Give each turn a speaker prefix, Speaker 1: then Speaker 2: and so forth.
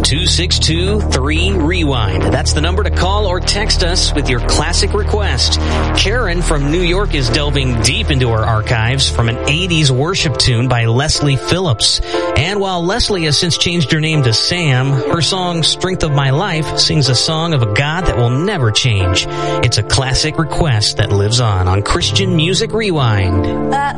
Speaker 1: 888-262-3REWIND. That's the number to call or text us with your classic request. Karen from New York is delving deep into her archives from an 80s worship tune by Leslie Phillips. And while Leslie has since changed her name to Sam, her song Strength of My Life sings a song of a God that will never change. It's a classic request that lives on Christian Music Rewind.